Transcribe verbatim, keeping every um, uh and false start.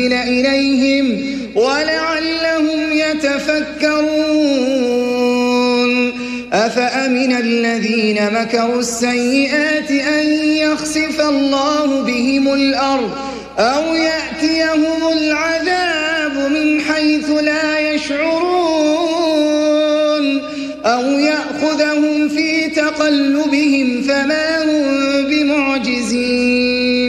إليهم ولعلهم يتفكرون أفأمن الذين مكروا السيئات أن يخسف الله بهم الأرض أو يأتيهم العذاب من حيث لا يشعرون أو يأخذهم في تقلبهم فما هم بمعجزين